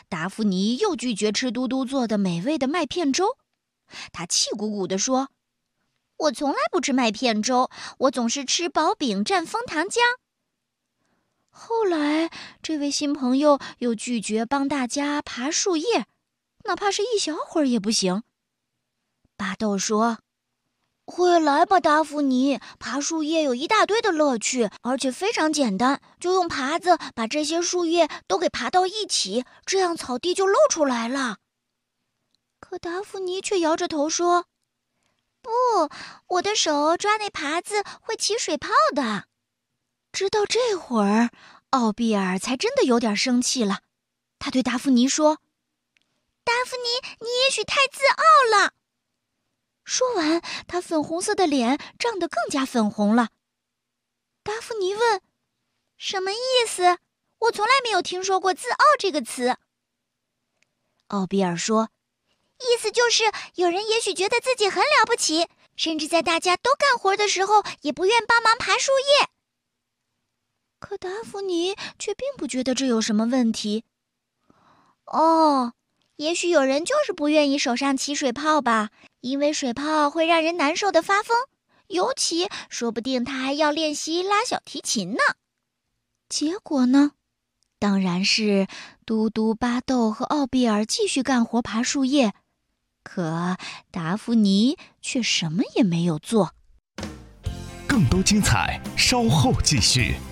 达芙妮又拒绝吃嘟嘟做的美味的麦片粥。她气鼓鼓地说：“我从来不吃麦片粥，我总是吃薄饼蘸枫糖浆。”后来，这位新朋友又拒绝帮大家爬树叶，哪怕是一小会儿也不行。巴豆说：“快来吧，达芙妮，爬树叶有一大堆的乐趣，而且非常简单，就用耙子把这些树叶都给耙到一起，这样草地就露出来了。”可达芙妮却摇着头说：“不，我的手抓那耙子会起水泡的。”直到这会儿，奥比尔才真的有点生气了。他对达芙妮说：“达芙妮，你也许太自傲了。”说完，他粉红色的脸涨得更加粉红了。达芙妮问：“什么意思？我从来没有听说过自傲这个词。”奥比尔说：“意思就是有人也许觉得自己很了不起，甚至在大家都干活的时候也不愿帮忙爬树叶。”可达芙妮却并不觉得这有什么问题。哦，也许有人就是不愿意手上起水泡吧，因为水泡会让人难受的发疯，尤其说不定他还要练习拉小提琴呢。结果呢，当然是嘟嘟、巴豆和奥比尔继续干活爬树叶，可达芙妮却什么也没有做。 更多精彩，稍后继续。